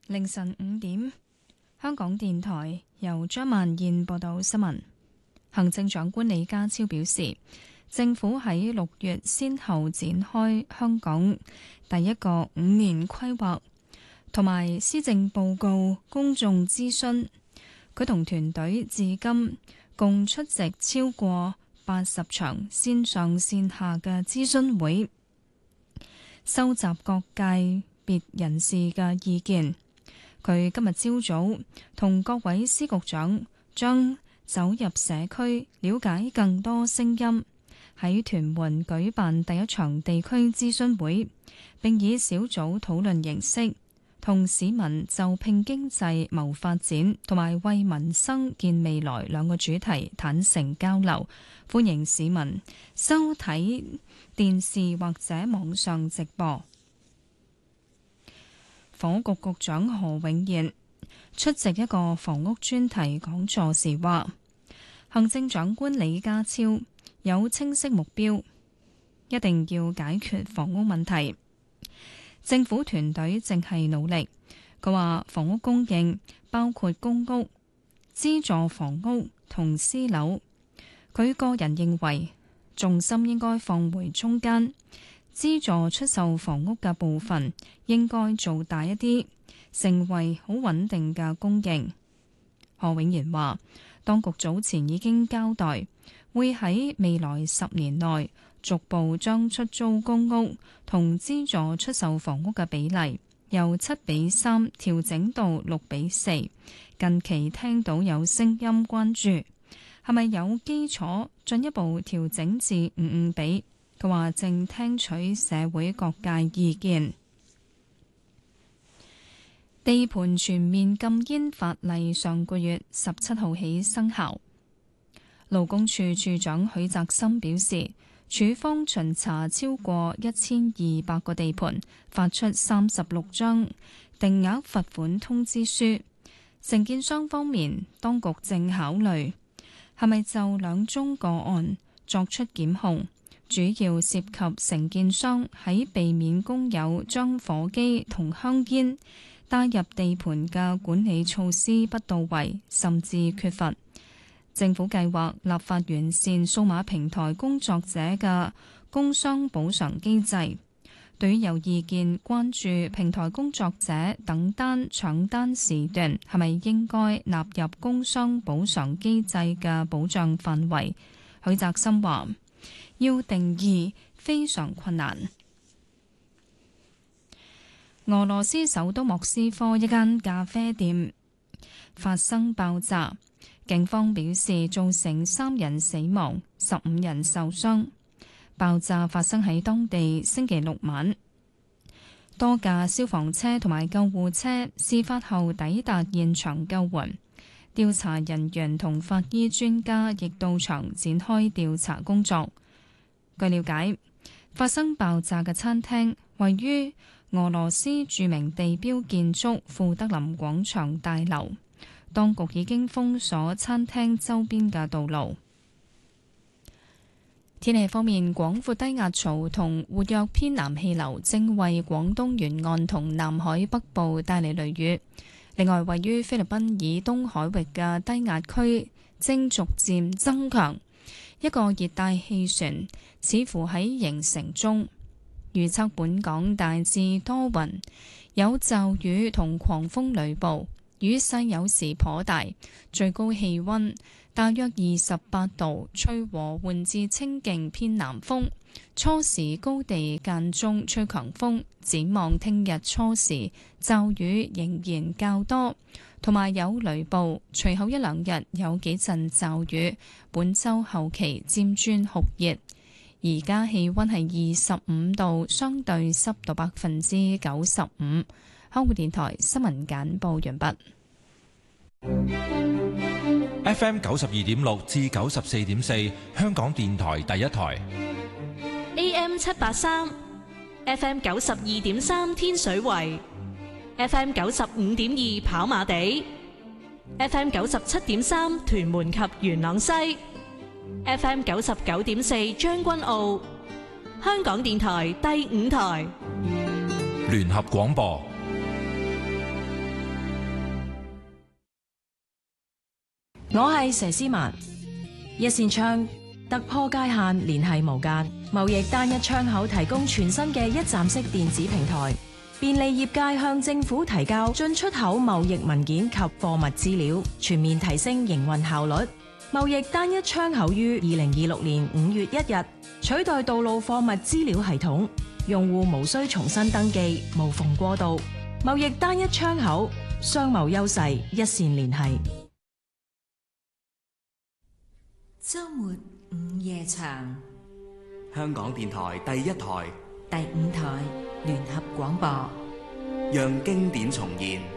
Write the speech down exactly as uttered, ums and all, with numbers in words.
凌晨五點，香港電台由張萬燕報道新聞。行政長官李家超表示，政府喺六月先後展開香港第一個五年規劃同埋施政報告公眾諮詢。佢同團隊至今共出席超過八十場線上線下嘅諮詢會，收集各界別人士嘅意見。佢今日朝早同各位司局長將走入社區，了解更多聲音，喺屯門舉辦第一場地區諮詢會，並以小組討論形式同市民就拼經濟、謀發展同埋為民生建未來兩個主題坦誠交流。歡迎市民收睇電視或者網上直播。房屋局局長何永賢出席一個房屋專題講座時話，行政長官李家超有清晰目標，一定要解決房屋問題。政府團隊正係努力。佢話房屋供應包括公屋、資助房屋同私樓。佢個人認為重心應該放回中間。資助出售房屋嘅部分應該做大一啲，成為好穩定嘅供應。何永賢話，當局早前已經交代，會喺未來十年內逐步將出租公屋同資助出售房屋嘅比例由七比三調整到六比四。近期聽到有聲音關注，係咪有基礎進一步調整至五五比？佢話正聽取社會各界意見。地盤全面禁煙法例上個月十七號起生效。勞工處處長許澤森表示，處方巡查超過一千二百個地盤，發出三十六張定額罰款通知書。承建商方面，當局正考慮係咪就兩宗個案作出檢控。主要涉及承建商喺避免工友將火機同香煙帶入地盤嘅管理措施不到位，甚至缺乏。政府計劃立法完善數碼平台工作者嘅工傷補償機制。對於有意見關注平台工作者等單搶單時段係咪應該納入工傷補償機制嘅保障範圍，許澤森話要定義非常困難。俄羅斯首都莫斯科一間咖啡店發生爆炸，警方表示造成三人死亡，十五人受傷。爆炸發生喺當地星期六晚，多架消防車同埋救護車事發後抵達現場救援，調查人員同法醫專家亦到場展開調查工作。據了解，發生爆炸嘅餐廳位於俄羅斯著名地標建築富德林廣場大樓，當局已經封鎖餐廳周邊嘅道路。天氣方面，廣闊低壓槽同活躍偏南氣流正為廣東沿岸同南海北部帶嚟雷雨。另外，位於菲律賓以東海域嘅低壓區正逐漸增強，一個熱帶氣旋似乎喺形成中。預測本港大致多雲，有驟雨同狂風雷暴，雨勢有時頗大，最高氣溫大約二十八度，吹和緩至清勁偏南風，初時高地間中吹強風。展望聽日初時驟雨仍然較多，同埋有雷暴，隨後一兩日有幾陣驟雨。本週後期漸轉酷熱。而家氣溫係二十五度，相對濕度百分之九十五。香港電台新聞簡報完畢。 F M 九十二點六至九十四點四，香港電台第一台。 A M 七八三，F M 九十二點三天水圍，F M 九十五點二跑馬地，F M 九十七點三屯門及元朗西。F M 九十九點四將軍澳，香港電台第五台聯合廣播。 我係佘詩曼。一線窗突破界限，聯繫無間，貿易單一窗口提供全新嘅一站式電子平台，便利業界向政府提交進出口貿易文件及貨物資料，全面提升營運效率。貿易單一窗口於二零二六年五月一日取代道路貨物資料系統，用戶無需重新登記，無縫過渡。貿易單一窗口，商貿優勢一線聯繫。 周末午夜場， 香港電台第一台、 第五台聯合廣播， 讓經典重現。